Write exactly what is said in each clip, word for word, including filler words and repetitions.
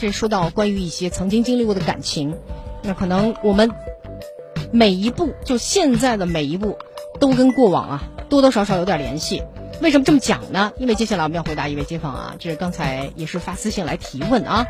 这说到关于一些曾经经历过的感情，那可能我们每一步，就现在的每一步，都跟过往啊多多少少有点联系。为什么这么讲呢？因为接下来我们要回答一位街坊啊，这是刚才也是发私信来提问啊，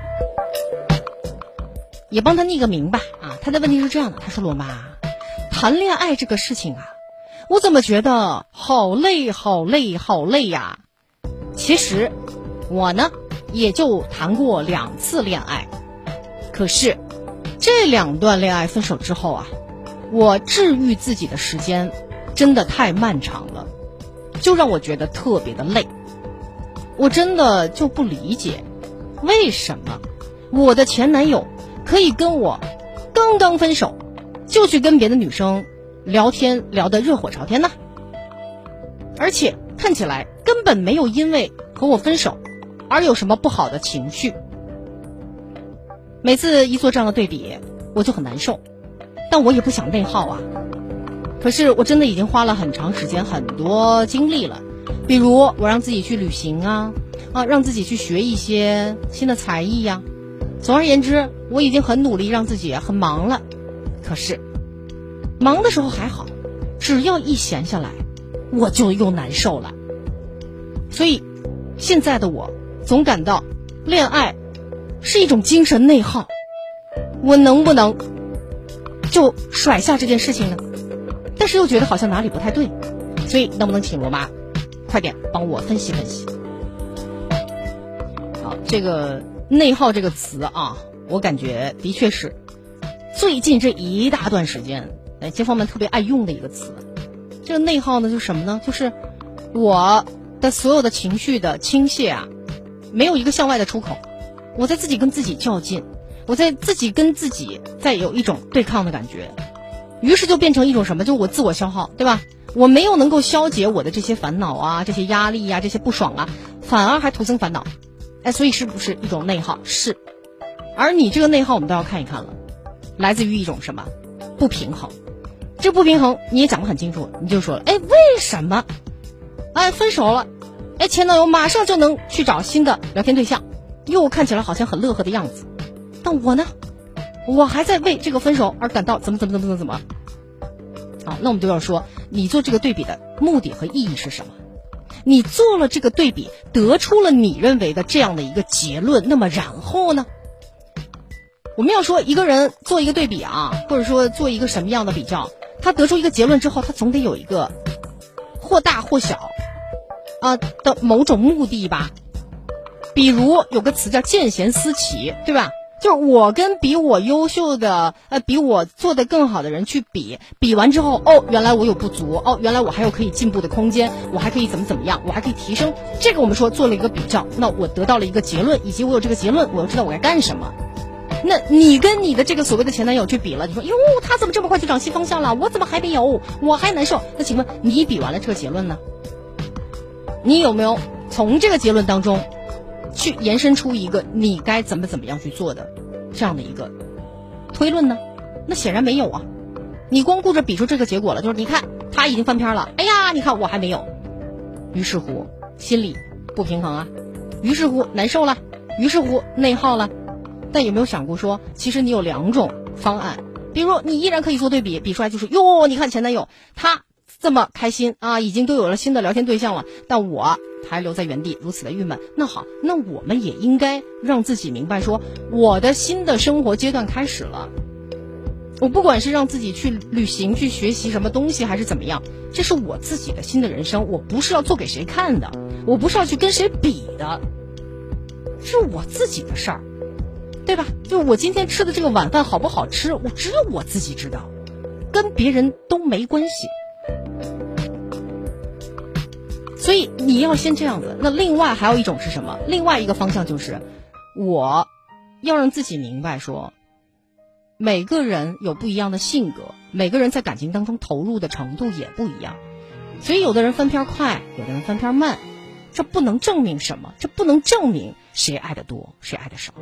也帮他匿个名吧啊。他的问题是这样的，他说：罗妈，谈恋爱这个事情啊，我怎么觉得好累好累好累呀？其实我呢也就谈过两次恋爱，可是这两段恋爱分手之后啊，我治愈自己的时间真的太漫长了，就让我觉得特别的累。我真的就不理解，为什么我的前男友可以跟我刚刚分手就去跟别的女生聊天聊得热火朝天呢？而且看起来根本没有因为和我分手而有什么不好的情绪。每次一做这样的对比，我就很难受，但我也不想内耗啊。可是我真的已经花了很长时间很多精力了，比如我让自己去旅行啊啊，让自己去学一些新的才艺呀、啊。总而言之，我已经很努力让自己很忙了。可是忙的时候还好，只要一闲下来我就又难受了。所以现在的我总感到恋爱是一种精神内耗，我能不能就甩下这件事情呢？但是又觉得好像哪里不太对，所以能不能请罗妈快点帮我分析分析。好，这个内耗这个词啊，我感觉的确是最近这一大段时间哎，街坊们特别爱用的一个词。这个内耗呢就是什么呢？就是我的所有的情绪的倾泻啊，没有一个向外的出口，我在自己跟自己较劲，我在自己跟自己在有一种对抗的感觉，于是就变成一种什么，就是我自我消耗，对吧？我没有能够消解我的这些烦恼啊，这些压力啊，这些不爽啊，反而还徒增烦恼。哎，所以是不是一种内耗？是。而你这个内耗我们都要看一看了，来自于一种什么？不平衡。这不平衡你也讲得很清楚，你就说了，哎，为什么哎分手了，哎前男友马上就能去找新的聊天对象，又看起来好像很乐呵的样子，但我呢，我还在为这个分手而感到怎么怎么怎么怎么怎么。好，那我们就要说，你做这个对比的目的和意义是什么？你做了这个对比，得出了你认为的这样的一个结论，那么然后呢？我们要说一个人做一个对比啊，或者说做一个什么样的比较，他得出一个结论之后，他总得有一个或大或小啊的某种目的吧。比如有个词叫见贤思齐，对吧？就是我跟比我优秀的呃比我做得更好的人去比，比完之后，哦，原来我有不足，哦，原来我还有可以进步的空间，我还可以怎么怎么样，我还可以提升。这个我们说做了一个比较，那我得到了一个结论，以及我有这个结论，我又知道我该干什么。那你跟你的这个所谓的前男友去比了，你说哟，他怎么这么快就找新方向了，我怎么还没有，我还难受。那请问你比完了这个结论呢？你有没有从这个结论当中去延伸出一个你该怎么怎么样去做的这样的一个推论呢？那显然没有啊。你光顾着比出这个结果了，就是你看他已经翻篇了，哎呀你看我还没有，于是乎心里不平衡啊，于是乎难受了，于是乎内耗了。但有没有想过说，其实你有两种方案，比如你依然可以做对比，比出来就是哟，你看前男友他这么开心啊，已经都有了新的聊天对象了，但我还留在原地，如此的郁闷。那好，那我们也应该让自己明白说，我的新的生活阶段开始了。我不管是让自己去旅行，去学习什么东西，还是怎么样，这是我自己的新的人生，我不是要做给谁看的，我不是要去跟谁比的，是我自己的事儿，对吧？就是我今天吃的这个晚饭好不好吃，我只有我自己知道，跟别人都没关系。所以你要先这样子。那另外还有一种是什么？另外一个方向就是我要让自己明白说，每个人有不一样的性格，每个人在感情当中投入的程度也不一样，所以有的人翻篇快，有的人翻篇慢，这不能证明什么，这不能证明谁爱得多谁爱得少。